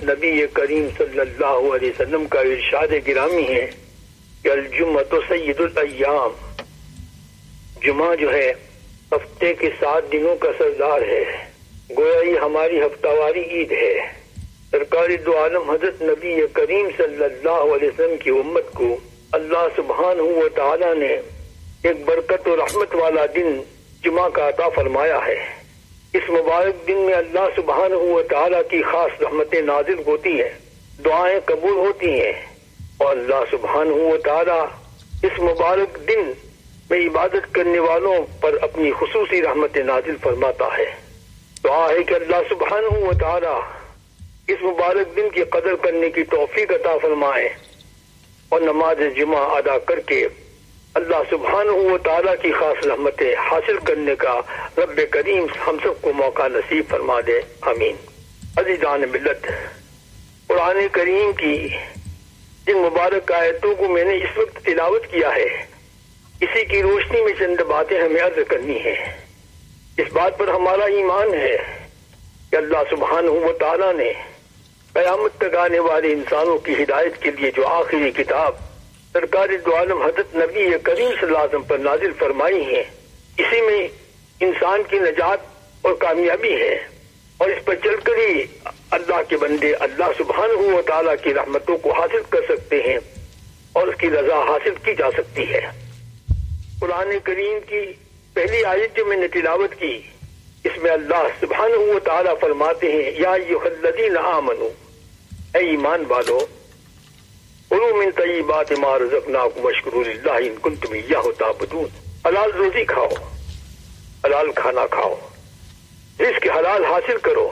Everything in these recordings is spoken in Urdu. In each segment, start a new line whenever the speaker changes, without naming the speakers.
نبی کریم صلی اللہ علیہ وسلم کا ارشاد گرامی ہے کہ الجمعۃ سید الایام، جمعہ جو ہے ہفتے کے 7 دنوں کا سردار ہے، گویا یہ ہماری ہفتہ واری عید ہے۔ سرکار دو عالم حضرت نبی کریم صلی اللہ علیہ وسلم کی امت کو اللہ سبحانہ و تعالی نے ایک برکت و رحمت والا دن جمعہ کا عطا فرمایا ہے۔ اس مبارک دن میں اللہ سبحانہ و تعالی کی خاص رحمتیں نازل ہوتی ہیں، دعائیں قبول ہوتی ہیں، اور اللہ سبحانہ و تعالی اس مبارک دن میں عبادت کرنے والوں پر اپنی خصوصی رحمت نازل فرماتا ہے۔ دعا ہے کہ اللہ سبحانہ و تعالی اس مبارک دن کی قدر کرنے کی توفیق عطا فرمائے اور نماز جمعہ ادا کر کے اللہ سبحانہ و تعالی کی خاص رحمتیں حاصل کرنے کا رب کریم ہم سب کو موقع نصیب فرما دے، آمین۔ عزیزان ملت، قرآن کریم کی جن مبارک آیتوں کو میں نے اس وقت تلاوت کیا ہے، اسی کی روشنی میں چند باتیں ہمیں عرض کرنی ہیں۔ اس بات پر ہمارا ایمان ہے کہ اللہ سبحانہ و تعالی نے قیامت تک آنے والے انسانوں کی ہدایت کے لیے جو آخری کتاب سرکار دو عالم حضرت نبی کریم صلی اللہ علیہ وسلم پر نازل فرمائی ہے، اسی میں انسان کی نجات اور کامیابی ہے، اور اس پر چل کر ہی اللہ کے بندے اللہ سبحانہ و تعالیٰ کی رحمتوں کو حاصل کر سکتے ہیں اور اس کی رضا حاصل کی جا سکتی ہے۔ قرآن کریم کی پہلی آیت جو میں نے تلاوت کی، اس میں اللہ سبحانہ و تعالیٰ فرماتے ہیں یا ایھا الذین آمنوا، اے ایمان والو، کلوا من طیبات ما رزقناکم واشکروا للہ ان کنتم ایاہ تعبدون، حلال روزی کھاؤ، حلال کھانا کھاؤ، رزق حلال حاصل کرو۔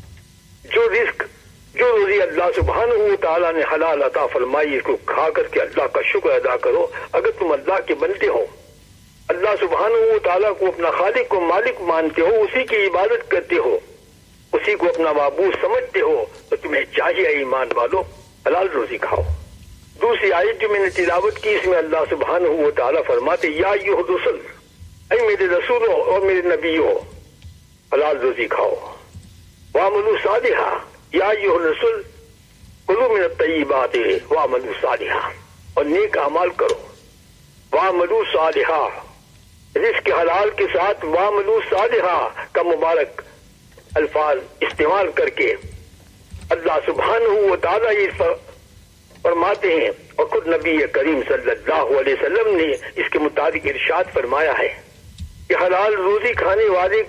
جو روزی اللہ سبحانہ و تعالیٰ نے حلال عطا فرمائی، اس کو کھا کر کے اللہ کا شکر ادا کرو۔ اگر تم اللہ کے بندے ہو، اللہ سبحانہ و تعالیٰ کو اپنا خالق و مالک مانتے ہو، اسی کی عبادت کرتے ہو، اسی کو اپنا معبود سمجھتے ہو، تو تمہیں چاہیے ایمان والو حلال روزی کھاؤ۔ دوسری آیت جو میں نے تلاوت کی، اس میں اللہ سبحانہ و تعالیٰ فرماتے یا ایھا الرسل، اے میرے رسولوں اور میرے نبیوں، حلال روزی کھاؤ۔ وَاعْمَلُوا صَالِحًا، یا ایھا الرسل کلوا من الطیبات وَاعْمَلُوا صَالِحًا، اور نیک اعمال کرو۔ وَاعْمَلُوا صَالِحًا، رزق حلال کے ساتھ وَاعْمَلُوا صَالِحًا کا مبارک الفاظ استعمال کر کے اللہ سبحانہ و تعالیٰ یہ فرماتے ہیں، اور خود نبی کریم صلی اللہ علیہ وسلم نے اس کے مطابق ارشاد فرمایا ہے کہ حلال روزی کھانے والے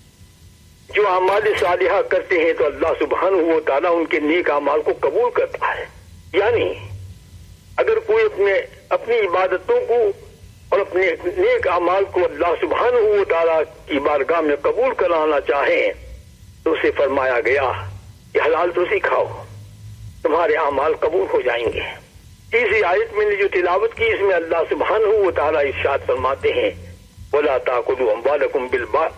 جو اعمال صالحہ کرتے ہیں تو اللہ سبحانہ و تعالیٰ ان کے نیک اعمال کو قبول کرتا ہے۔ یعنی اگر کوئی اپنی عبادتوں کو اور اپنے نیک اعمال کو اللہ سبحانہ و تعالیٰ کی بارگاہ میں قبول کرانا چاہیں تو اسے فرمایا گیا کہ حلال روزی کھاؤ، تمہارے اعمال قبول ہو جائیں گے۔ تیسری آیت میں نے جو تلاوت کی، اس میں اللہ سبحانہ و تعالیٰ ارشاد فرماتے ہیں وَلَا تَأْكُلُوا أَمْوَالَكُمْ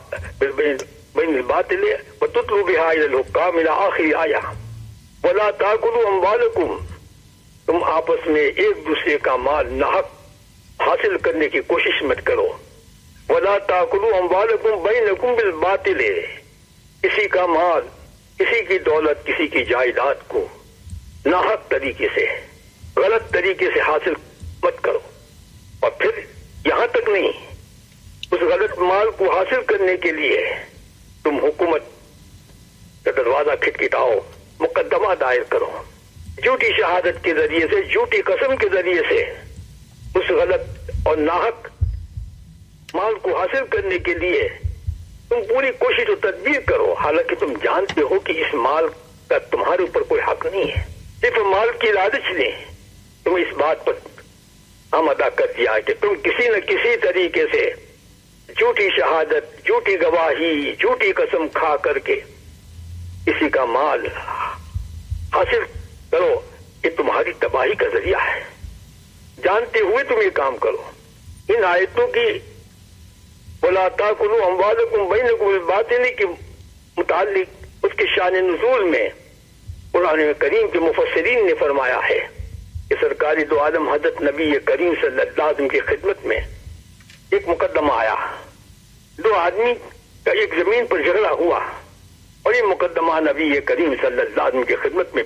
بَيْنَ الْبَاطِلِ وَتُدْلُوا بِهَا إِلَى الْحُكَّامِ إِلَى آخِرِ آیہ۔ وَلَا تَأْكُلُوا أَمْوَالَكُمْ، تم آپس میں ایک دوسرے کا مال ناحق حاصل کرنے کی کوشش مت کرو۔ وَلَا تَأْكُلُوا أَمْوَالَكُمْ بَيْنَكُمْ بِالْبَاطِلِ، کسی کا مال، کسی کی دولت، کسی کی جائیداد کو ناحق طریقے سے، غلط طریقے سے حاصل مت کرو۔ اور پھر یہاں تک نہیں، اس غلط مال کو حاصل کرنے کے لیے تم حکومت کا دروازہ کھٹکھٹاؤ، مقدمہ دائر کرو، جھوٹی شہادت کے ذریعے سے، جھوٹی قسم کے ذریعے سے اس غلط اور ناحق مال کو حاصل کرنے کے لیے تم پوری کوشش و تدبیر کرو، حالانکہ تم جانتے ہو کہ اس مال کا تمہارے اوپر کوئی حق نہیں ہے، صرف مال کی لالچ نے تم اس بات پر آمادہ کر دیا کہ تم کسی نہ کسی طریقے سے جھوٹی شہادت، جھوٹی گواہی، جھوٹی قسم کھا کر کے کسی کا مال حاصل کرو، یہ تمہاری تباہی کا ذریعہ ہے۔ جانتے ہوئے تم یہ کام کرو۔ ان آیتوں کی وَلَا تَأْكُلُوا أَمْوَالَكُمْ بَيْنَكُمْ بِالْبَاطِلِ کے متعلق اس کے شان نزول میں قرآن کریم کے مفسرین نے فرمایا ہے کہ سرکاری دو عالم حضرت نبی کریم صلی اللہ علیہ وسلم کی خدمت میں ایک مقدمہ آیا، دو آدمی کا ایک زمین پر جھگڑا ہوا، اور یہ مقدمہ نبی کریم صلی اللہ علیہ وسلم کی خدمت میں